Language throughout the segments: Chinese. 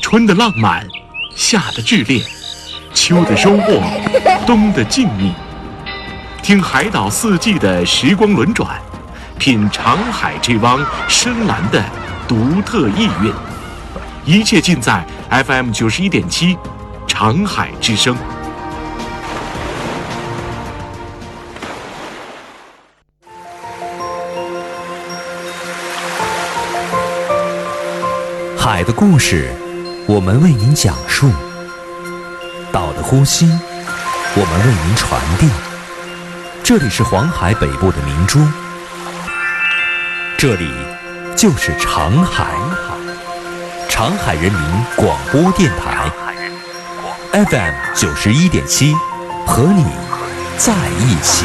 春的浪漫，夏的炽烈，秋的收获，冬的静谧。听海岛四季的时光轮转，品长海这汪深蓝的独特意蕴。一切尽在 FM 91.7长海之声。 海的故事，我们为您讲述；岛的呼吸，我们为您传递。这里是黄海北部的明珠，这里就是长海，长海人民广播电台 FM 91.7，和你在一起。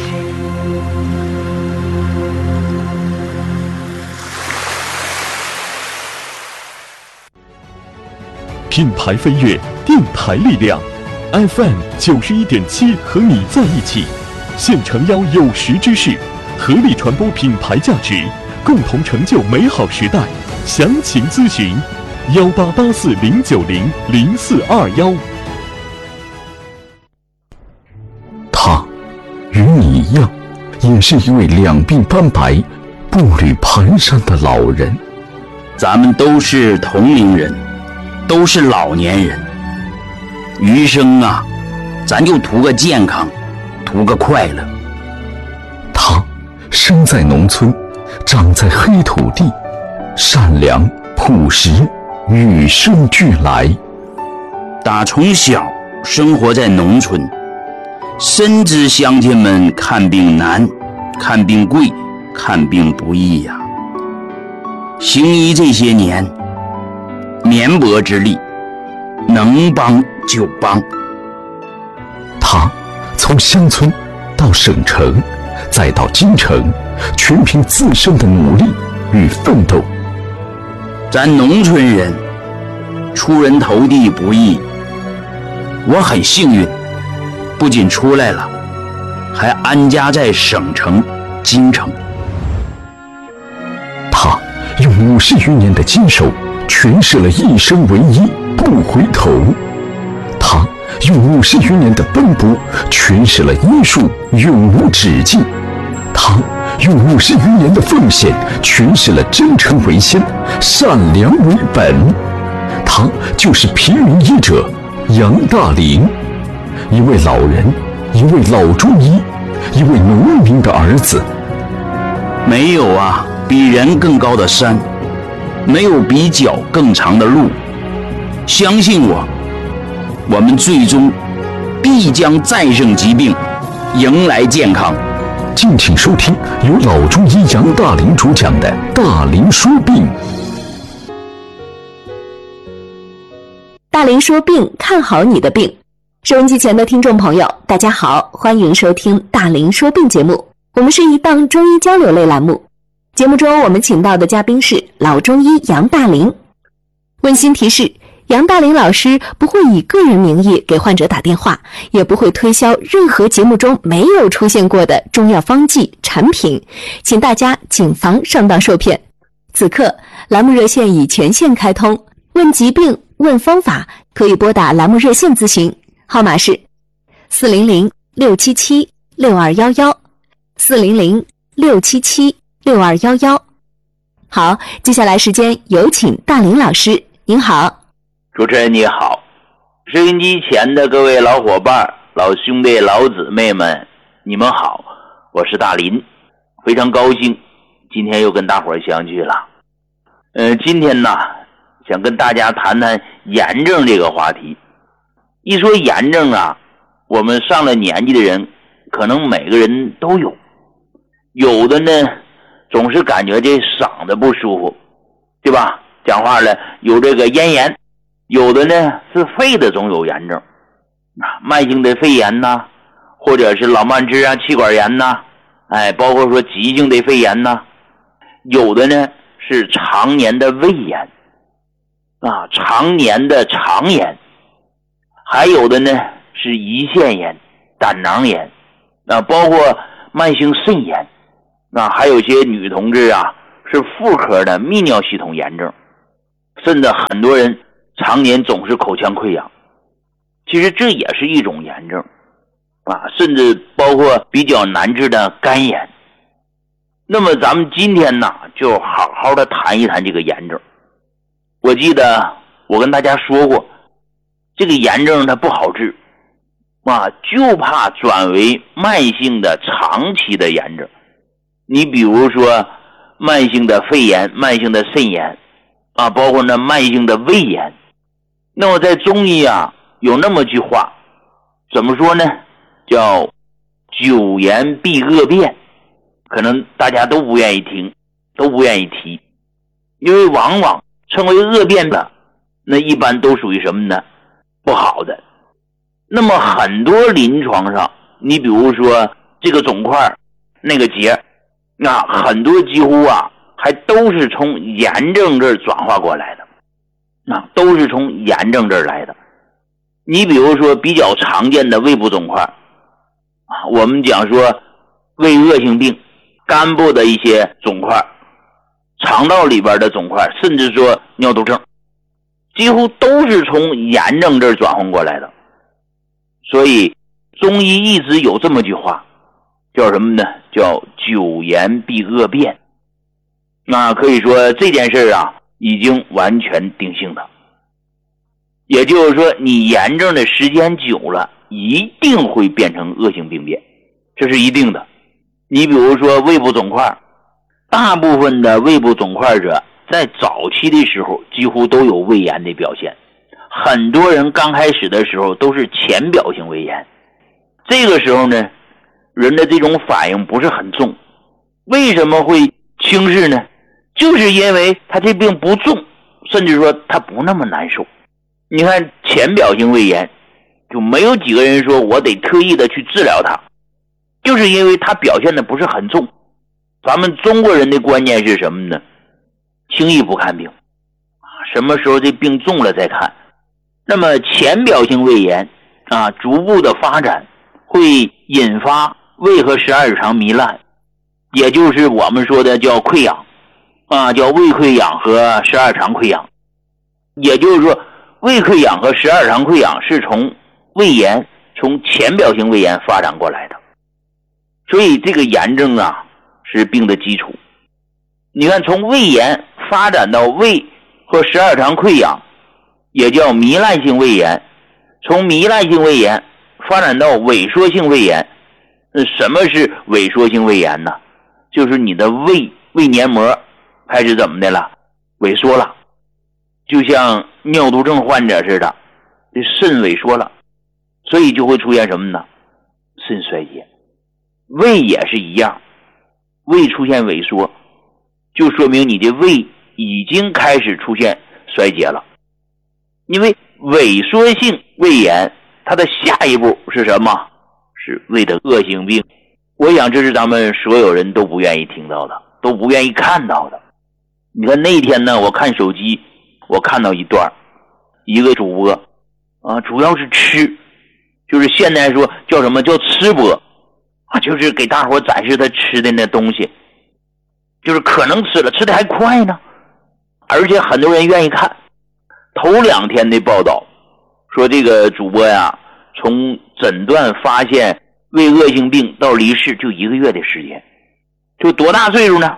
品牌飞跃，电台力量 FM 91.7，和你在一起。现诚邀有识之士，合力传播品牌价值，共同成就美好时代。详情咨询188409000421。 他与你一样，也是一位两鬓斑白、步履蹒跚的老人。 咱们都是同龄人，都是老年人，余生啊，咱就图个健康，图个快乐。 他生在农村，长在黑土地，善良朴实，与生俱来。 打从小生活在农村，深知乡亲们看病难，看病贵，看病不易呀。行医这些年，绵薄之力，能帮就帮。 他从乡村到省城，再到京城，全凭自身的努力与奋斗。 咱农村人出人头地不易，我很幸运，不仅出来了，还安家在省城京城。 他用50余年的坚守诠释了一生为一，不回头。他用50余年的奔波诠释了医术永无止境。他用50余年的奉献诠释了真诚为先，善良为本。他就是平民医者杨大林，一位老人，一位老中医，一位农民的儿子。 没有啊比人更高的山，没有比脚更长的路。相信我，我们最终必将战胜疾病，迎来健康。 敬请收听由老中医杨大林主讲的《大林说病》。 大林说病，看好你的病。收音机前的听众朋友，大家好，欢迎收听大林说病节目。我们是一档中医交流类栏目，节目中我们请到的嘉宾是老中医杨大林。温馨提示，杨大林老师不会以个人名义给患者打电话，也不会推销任何节目中没有出现过的中药方剂产品，请大家谨防上当受骗。此刻栏目热线已全线开通，问疾病问方法可以拨打栏目热线咨询，号码是400-677-6211 400-677-6211。好，接下来时间有请大林老师。您好。 主持人你好，收音机前的各位老伙伴、老兄弟、老姊妹们，你们好，我是大林，非常高兴今天又跟大伙儿相聚了。今天呢，想跟大家谈谈炎症这个话题。一说炎症啊，我们上了年纪的人可能每个人都有，有的呢总是感觉这嗓子不舒服，对吧？讲话了有这个咽炎，有的呢是肺的总有炎症，慢性的肺炎呐，或者是老慢支啊、气管炎呐，包括说急性的肺炎呐，有的呢是常年的胃炎常年的肠炎，还有的呢是胰腺炎、胆囊炎包括慢性肾炎还有些女同志啊是妇科的泌尿系统炎症，甚至很多人常年总是口腔溃疡，其实这也是一种炎症甚至包括比较难治的干炎。那么咱们今天呢，就好好的谈一谈这个炎症。我记得我跟大家说过，这个炎症它不好治就怕转为慢性的长期的炎症。你比如说慢性的肺炎、慢性的肾炎包括慢性的胃炎。那么在中医有那么句话，怎么说呢？叫久炎必恶变。可能大家都不愿意听，都不愿意提，因为往往称为恶变的，那一般都属于什么呢？不好的。那么很多临床上，你比如说这个肿块那个结，很多几乎还都是从炎症这儿转化过来的，都是从炎症这儿来的。你比如说比较常见的胃部肿块我们讲说胃恶性病，肝部的一些肿块，肠道里边的肿块，甚至说尿毒症，几乎都是从炎症这儿转换过来的。所以中医一直有这么句话，叫什么呢？叫久炎必恶变。那可以说这件事已经完全定性的。也就是说你炎症的时间久了，一定会变成恶性病变，这是一定的。你比如说胃部肿块，大部分的胃部肿块者在早期的时候几乎都有胃炎的表现，很多人刚开始的时候都是浅表性胃炎，这个时候呢，人的这种反应不是很重。为什么会轻视呢？就是因为他这病不重，甚至说他不那么难受。你看浅表性胃炎，就没有几个人说我得特意的去治疗它，就是因为它表现的不是很重。咱们中国人的观念是什么呢？轻易不看病，什么时候这病重了再看。那么浅表性胃炎逐步的发展会引发胃和十二指肠糜烂，也就是我们说的叫溃疡叫胃溃疡和十二肠溃疡。也就是说胃溃疡和十二肠溃疡是从胃炎，从浅表性胃炎发展过来的。所以这个炎症是病的基础。你看从胃炎发展到胃和十二肠溃疡，也叫糜烂性胃炎，从糜烂性胃炎发展到萎缩性胃炎。什么是萎缩性胃炎呢？就是你的胃黏膜开始怎么的了？萎缩了，就像尿毒症患者似的，这肾萎缩了，所以就会出现什么呢？肾衰竭。胃也是一样，胃出现萎缩，就说明你的胃已经开始出现衰竭了。因为萎缩性胃炎它的下一步是什么？是胃的恶性病。我想这是咱们所有人都不愿意听到的，都不愿意看到的。你看那天呢，我看手机，我看到一段，一个主播主要是吃，就是现在说叫什么叫吃播就是给大伙展示他吃的那东西，就是可能吃的还快呢，而且很多人愿意看。头2天的报道说这个主播从诊断发现胃恶性病到离世就1个月的时间。就多大岁数呢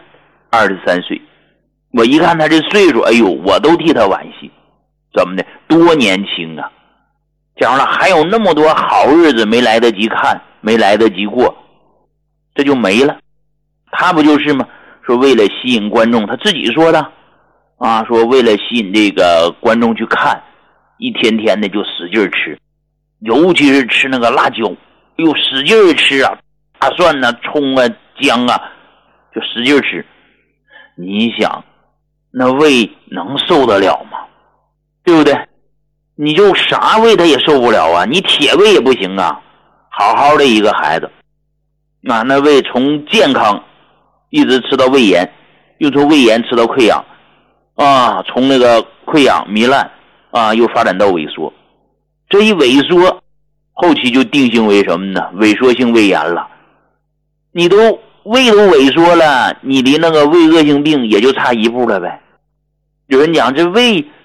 ？23岁。我一看他这岁数，哎呦，我都替他惋惜。怎么的？多年轻啊！讲了还有那么多好日子没来得及看，没来得及过，这就没了。他不就是吗？说为了吸引观众，他自己说的说为了吸引这个观众去看，一天天的就使劲吃，尤其是吃那个辣椒，哎呦，使劲吃大蒜葱姜就使劲吃。你想那胃能受得了吗？对不对？你就啥胃他也受不了你铁胃也不行好好的一个孩子那胃从健康一直吃到胃炎，又从胃炎吃到溃疡从那个溃疡糜烂又发展到萎缩。这一萎缩后期就定性为什么呢？萎缩性胃炎了。你胃都萎缩了，你离那个胃恶性病也就差一步了呗。有人讲这胃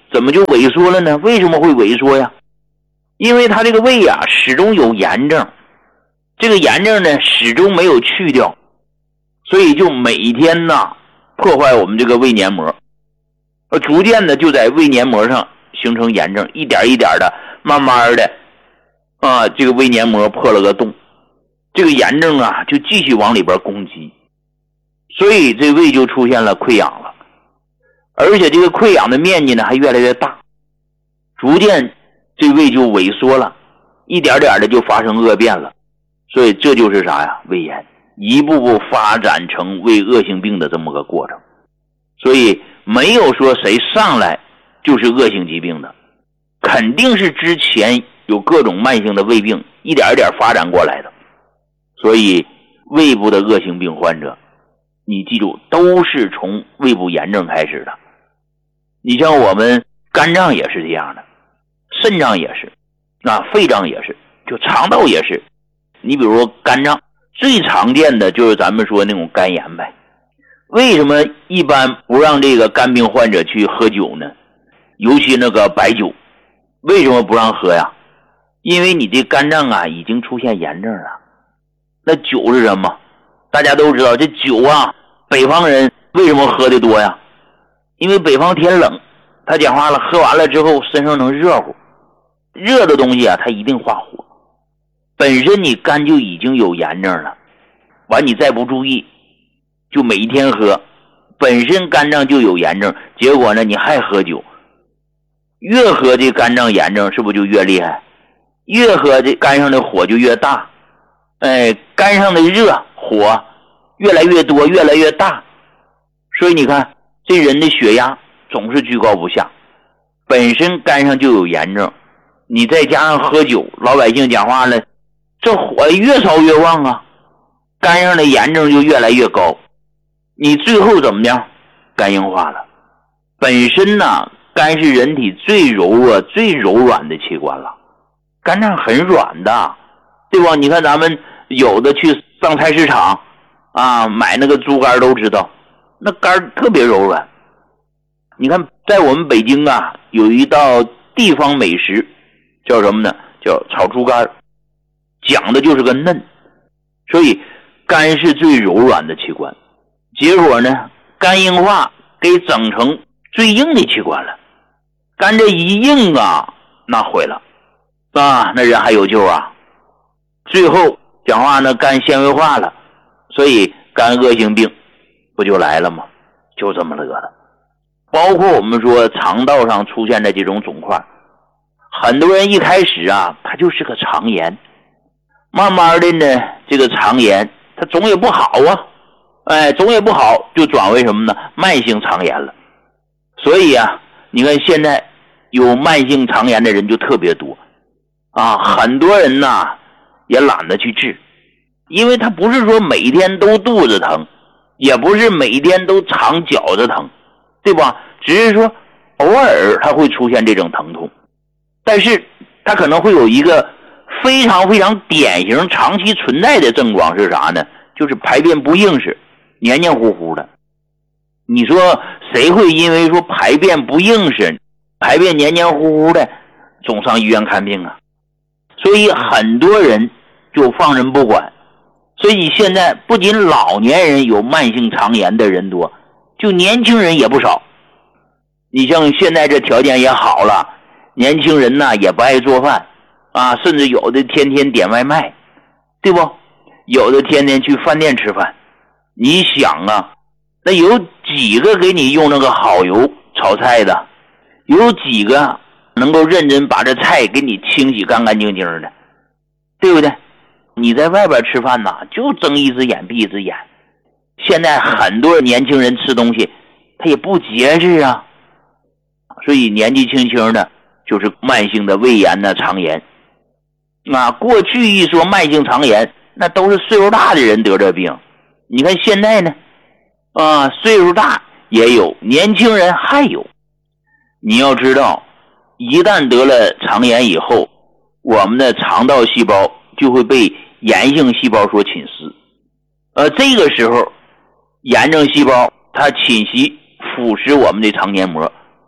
怎么就萎缩了呢？为什么会萎缩呀？因为他这个胃啊始终有炎症，这个炎症呢始终没有去掉，所以就每天呢破坏我们这个胃黏膜，逐渐的就在胃黏膜上形成炎症，一点一点的慢慢的这个胃黏膜破了个洞，这个炎症啊就继续往里边攻击，所以这胃就出现了溃疡了，而且这个溃疡的面积呢还越来越大，逐渐这胃就萎缩了，一点点的就发生恶变了，所以这就是啥呀？胃炎一步步发展成胃恶性病的这么个过程。所以没有说谁上来就是恶性疾病的，肯定是之前有各种慢性的胃病一点一点发展过来的。所以胃部的恶性病患者，你记住都是从胃部炎症开始的。你像我们肝脏也是这样的，肾脏也是，肺脏也是，就肠道也是。你比如说肝脏最常见的就是咱们说那种肝炎呗。为什么一般不让这个肝病患者去喝酒呢？尤其那个白酒，为什么不让喝呀？因为你这肝脏啊已经出现炎症了。那酒是什么？大家都知道，这酒啊，北方人为什么喝的多呀？因为北方天冷，他讲话了，喝完了之后身上能热乎，热的东西啊它一定化火，本身你肝就已经有炎症了，完你再不注意就每一天喝，本身肝脏就有炎症，结果呢你还喝酒，越喝这肝脏炎症是不是就越厉害？越喝这肝上的火就越大，肝上的热火越来越多越来越大，所以你看这人的血压总是居高不下，本身肝上就有炎症，你再加上喝酒，老百姓讲话了，这火越烧越旺啊，肝上的炎症就越来越高，你最后怎么样？肝硬化了。本身呢肝是人体最柔弱最柔软的器官了，肝脏很软的，对吧？你看咱们有的去上菜市场买那个猪肝都知道，那肝特别柔软。你看在我们北京有一道地方美食叫什么呢？叫炒猪肝，讲的就是个嫩。所以肝是最柔软的器官，结果呢肝硬化给整成最硬的器官了，肝这一硬那毁了那人还有救啊？最后讲话呢肝纤维化了，所以肝恶性病不就来了吗？就这么乐的。包括我们说肠道上出现的这种肿块，很多人一开始他就是个肠炎，慢慢的呢这个肠炎它总也不好总也不好，就转为什么呢？慢性肠炎了。所以你看现在有慢性肠炎的人就特别多很多人也懒得去治，因为他不是说每天都肚子疼，也不是每天都肠绞着疼，对吧？只是说偶尔他会出现这种疼痛，但是他可能会有一个非常非常典型长期存在的症状是啥呢？就是排便不硬实，黏黏糊糊的。你说谁会因为说排便不硬实，排便黏黏糊糊的总上医院看病啊？所以很多人就放任不管，所以现在不仅老年人有慢性肠炎的人多，就年轻人也不少。你像现在这条件也好了，年轻人也不爱做饭甚至有的天天点外卖，对不？有的天天去饭店吃饭。你想那有几个给你用那个好油炒菜的？有几个能够认真把这菜给你清洗干干净净的？对不对？你在外边吃饭就睁一只眼闭一只眼。现在很多年轻人吃东西他也不节制所以年纪轻轻的就是慢性的胃炎肠炎过去一说慢性肠炎那都是岁数大的人得这病，你看现在呢岁数大也有，年轻人还有。你要知道一旦得了肠炎以后，我们的肠道细胞就会被炎性细胞所侵蚀，这个时候炎症细胞它侵袭腐蚀我们的肠黏膜，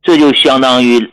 这就相当于